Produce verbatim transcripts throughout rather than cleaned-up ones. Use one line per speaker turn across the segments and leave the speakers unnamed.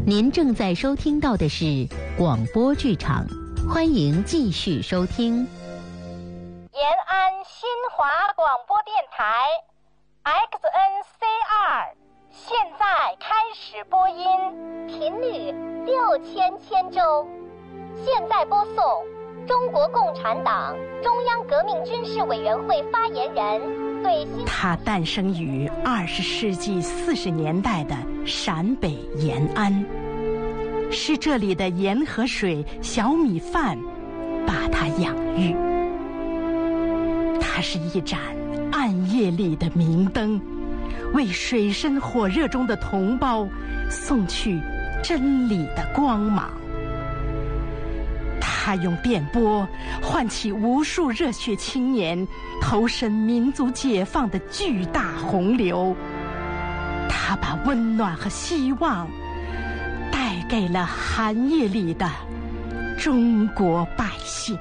您正在收听到的是广播剧场，欢迎继续收听。
延安新华广播电台 X N C 二， 现在开始播音，频率六千千周。现在播送中国共产党中央革命军事委员会发言人对新。
他诞生于二十世纪四十年代的陕北延安，是这里的盐和水、小米饭把他养育。他是一盏暗夜里的明灯，为水深火热中的同胞送去真理的光芒。他用电波唤起无数热血青年投身民族解放的巨大洪流。他把温暖和希望带给了寒夜里的中国百姓。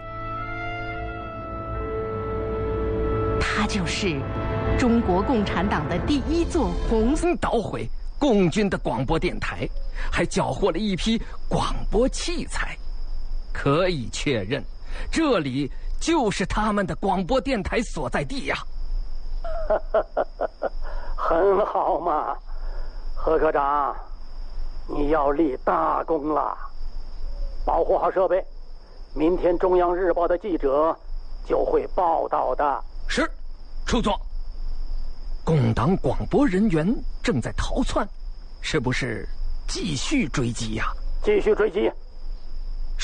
他就是中国共产党的第一座红色
捣毁共军的广播电台，还缴获了一批广播器材。可以确认，这里就是他们的广播电台所在地呀。
很好嘛，何科长，你要立大功了。保护好设备，明天中央日报的记者就会报道的。
是，处座。共党广播人员正在逃窜，是不是继续追击呀？
继续追击。